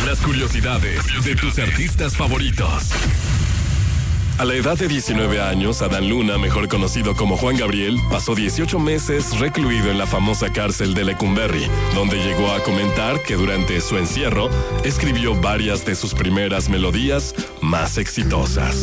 Las curiosidades de tus artistas favoritos. A la edad de 19 años, Adán Luna, mejor conocido como Juan Gabriel, pasó 18 meses recluido en la famosa cárcel de Lecumberri, donde llegó a comentar que durante su encierro escribió varias de sus primeras melodías más exitosas.